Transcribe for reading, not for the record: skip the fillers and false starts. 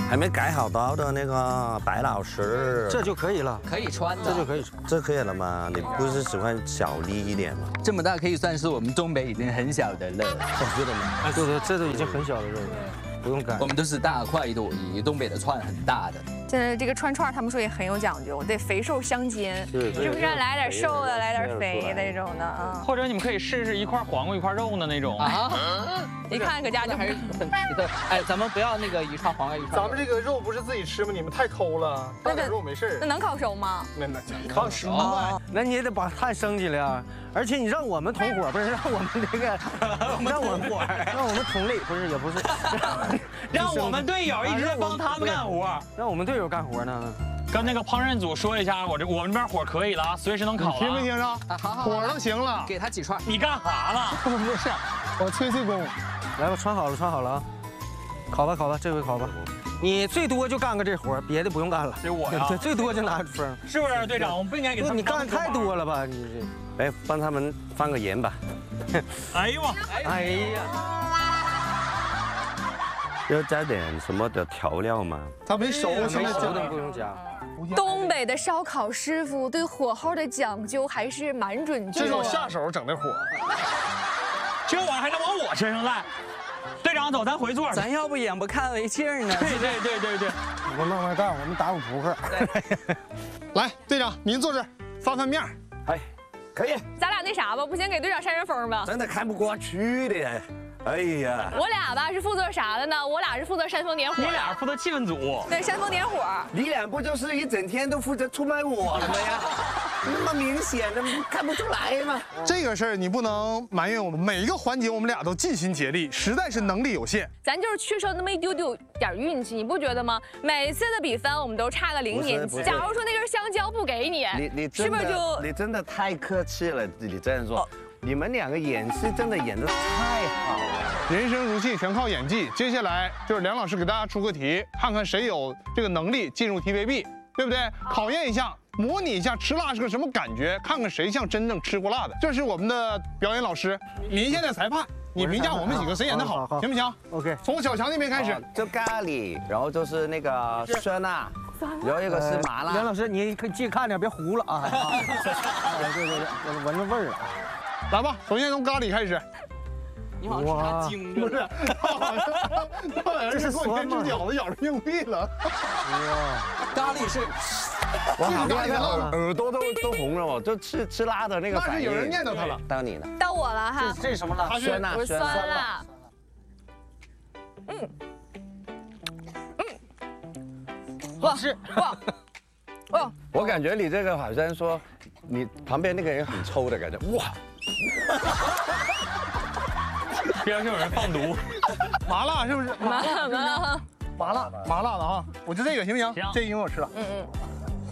还没盖好刀的那个白老师， 这就可以了， 可以穿的， 这就可以。 这可以了吗？你不是喜欢小粒一点吗？ 这么大可以算是我们东北已经很小的了。 我觉得吗？ 对，这都已经很小的肉了，不用改。 我们都是大块一朵，东北的串很大的。 现在这个串串，他们说也很有讲究，得肥瘦相间，是不是？来点瘦的，来点肥那种的啊。 或者你们可以试试一块黄瓜一块肉的那种啊。 一看搁家就还是很哎，咱们不要那个一串黄瓜一串。 咱们这个肉不是自己吃吗？你们太抠了，大点肉没事。 那能烤熟吗？ 那烤熟吗？ 那你也得把炭升起来啊！而且你让我们同伙，不是让我们这个，让我们同类，不是也不是， 让我们队友一直在帮他们干活， 让我们队友干活呢。 跟那个烹饪组说一下，我们这边火可以了，随时能烤了。 听没听着？ 好， 火都行了。 给他几串。 你干啥了？ 不是，我催工。 来吧，穿好了啊！烤吧，这回烤吧。你最多就干个这活，别的不用干了。 这我呀？ 对，最多就拿风。 是不是队长？我们不应该给他们。 你干太多了吧？你这。哎，帮他们放个盐吧。 哎呦我！ 哎呀！ 要加点什么的调料吗？ 它没熟， 现在真的不用加。 东北的烧烤师傅对火候的讲究还是蛮准确的。 这是我下手整的火。 这玩意儿还能往我身上赖？队长，走，咱回座。 咱要不眼不看为净呢？ 对。 我们慢慢干，我们打会扑克。 来，队长，您坐这儿翻翻面。 哎，可以。 咱俩那啥吧，不先给队长扇扇风吧？ 真的看不过去的。哎呀， 我俩吧是负责啥的呢？我俩是负责煽风点火。 你俩负责气氛组。 对，煽风点火。 你俩不就是一整天都负责出卖我了吗呀？那么明显的看不出来吗？ 这个事儿你不能埋怨我们，每一个环节我们俩都尽心竭力，实在是能力有限。 咱就是缺少那么一丢丢点运气，你不觉得吗？每次的比分我们都差个0点几。假如说那根香蕉不给你，是不是就？ 你真的太客气了，你这样说。你们两个演戏真的演得太好了， 人生如戏，全靠演技。接下来就是梁老师给大家出个题，看看谁有这个能力进入 TVB， 对不对？考验一下，模拟一下吃辣是个什么感觉，看看谁像真正吃过辣的。这是我们的表演老师，您现在裁判，你评价我们几个谁演得好，行不行 ？OK。 从小强那边开始， 就咖喱，然后就是那个酸辣，然后一个是麻辣。 梁老师，你可记看点，别糊了啊！对，闻着味儿了。 来吧，首先从咖喱开始。 你好像是他精着， 不是，他好像是过年吃饺子咬着硬币了。 哇，咖喱是， 我好像耳朵都红了哦，就吃辣的那个反应。 那是有人念叨他了。 到你了。 到我了哈。 这是什么辣？ 酸辣， 我是酸辣。 哇，是哇。 哦， 我感觉你这个好像说，你旁边那个人很抽的感觉，哇！ 边上有人放毒， 麻辣是不是？ 麻辣。 麻辣的啊！我就这个行不行？ 行， 这因为我吃了。